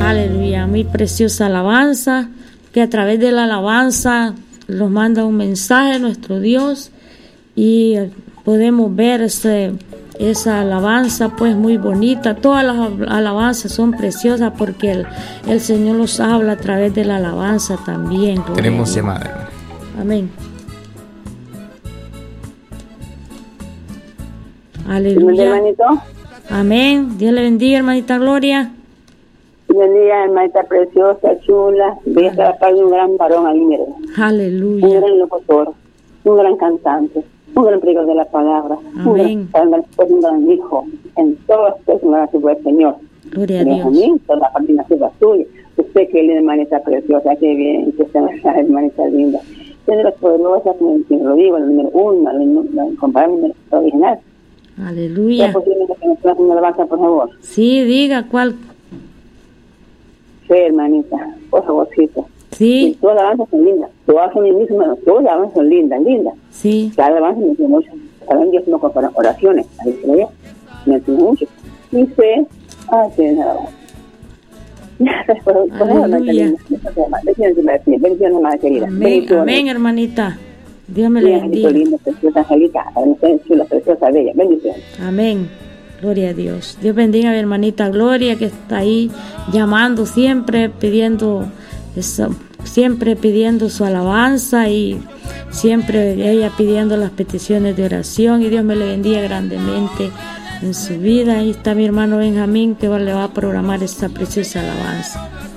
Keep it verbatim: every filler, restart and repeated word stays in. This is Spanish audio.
Aleluya, muy preciosa alabanza, que a través de la alabanza nos manda un mensaje a nuestro Dios y podemos ver ese, esa alabanza pues muy bonita. Todas las alabanzas son preciosas porque el, el Señor los habla a través de la alabanza también. Tenemos llamada, hermana. Amén. Aleluya. Amén. Dios le bendiga, hermanita Gloria. Bendiga, hermanita preciosa, chula, bella, de un gran varón ahí, mire. Aleluya. Un gran locutor, un gran cantante, un gran predicador de la palabra. Amén. Un gran, un gran hijo. En todas las cosas que fue el Señor. Gloria a Dios. Amén. Toda la parte nativa suya. Usted que es hermanita preciosa, qué bien, que sea una hermanita linda. Tiene las poderosas, que lo digo, el número uno, el comparable original. Aleluya. ¿Es posible que nos traiga una alabanza, por favor? Sí, diga, ¿cuál? Sí, hermanita, por favorcito. Sí. Y todas las alabanzas son lindas. Todas son mismas, todas las alabanzas son lindas, lindas. Sí. Cada alabanza me tiene mucho. Saben, Dios no compara oraciones. Ahí se ve, me tiene mucho. Y sé, ah, tiene alabanza. Aleluya. Bendiciones, madre querida. Amén, amén, hermanita. Dios me la bendiga. Linda, preciosa, Angélica, chula, preciosa, bella. Bendiciones. Amén. Gloria a Dios. Dios bendiga a mi hermanita Gloria, que está ahí llamando siempre, pidiendo eso, siempre pidiendo su alabanza y siempre ella pidiendo las peticiones de oración. Y Dios me le bendiga grandemente en su vida. Ahí está mi hermano Benjamín, que le va a programar esta preciosa alabanza.